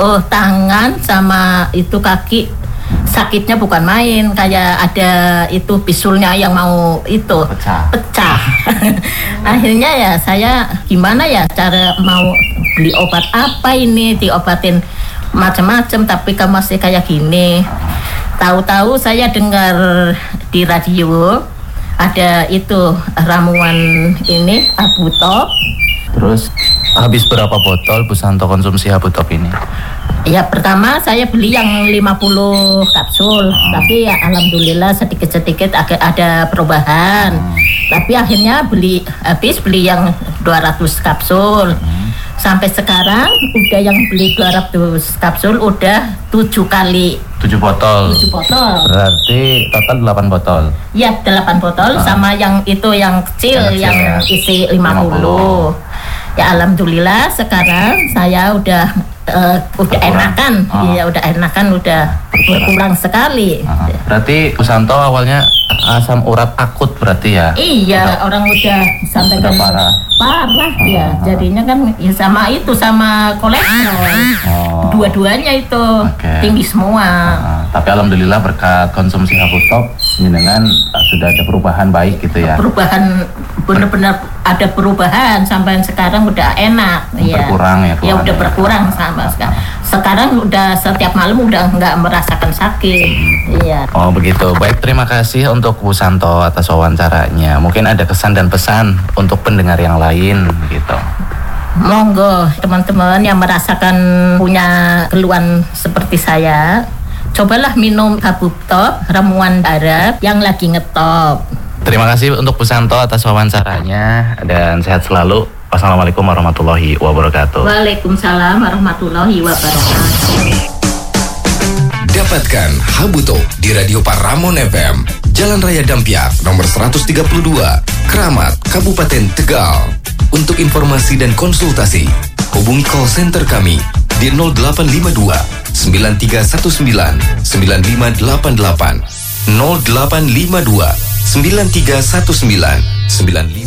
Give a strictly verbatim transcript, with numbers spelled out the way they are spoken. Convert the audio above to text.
Oh, tangan sama itu kaki sakitnya bukan main, kayak ada itu bisulnya yang mau itu pecah. pecah. Akhirnya ya saya gimana ya cara mau beli obat apa ini, diobatin macam-macam tapi kan masih kayak gini. Tahu-tahu saya dengar di radio ada itu ramuan ini Habutop. Terus habis berapa botol Bu Santo konsumsi Habutop ini? Ya pertama saya beli yang lima puluh kapsul, hmm. tapi ya alhamdulillah sedikit-sedikit agak ada perubahan. Hmm. Tapi akhirnya beli habis beli yang dua ratus kapsul. Hmm. Sampai sekarang udah yang beli dua ratus kapsul udah tujuh kali. tujuh botol. tujuh botol. Berarti total delapan botol. Ya, delapan botol hmm. sama yang itu yang kecil yang, yang ya. isi lima puluh. Ya alhamdulillah sekarang saya udah uh, udah berkurang. enakan, oh. ya udah enakan, udah berkurang sekali. Uh, berarti Bu Santo awalnya asam urat akut berarti ya? Iya, udah, orang udah sampaikan parah, parah uh, ya. Uh, jadinya kan ya sama itu sama kolesterol, oh. dua-duanya itu okay. tinggi semua. Uh, tapi alhamdulillah berkat konsumsi Habutop, dengan uh, sudah ada perubahan baik gitu ya? Perubahan benar-benar ada perubahan sampai sekarang udah enak. Berkurang ya? Ya udah berkurang sama sekarang. Sekarang udah setiap malam udah nggak merasakan sakit. Iya. Oh begitu. Baik, terima kasih untuk Bu Santo atas wawancaranya. Mungkin ada kesan dan pesan untuk pendengar yang lain gitu. Monggo teman-teman yang merasakan punya keluhan seperti saya, cobalah minum Habutop ramuan Arab yang lagi ngetop. Terima kasih untuk Bu Santo atas wawancaranya dan sehat selalu. Wassalamualaikum warahmatullahi wabarakatuh. Waalaikumsalam warahmatullahi wabarakatuh. Dapatkan Habutop di Radio Paramon F M, Jalan Raya Dampiak, nomor seratus tiga puluh dua, Keramat, Kabupaten Tegal. Untuk informasi dan konsultasi, hubungi call center kami di nol delapan lima dua sembilan tiga satu sembilan sembilan lima delapan delapan nol delapan lima dua sembilan tiga satu sembilan sembilan lima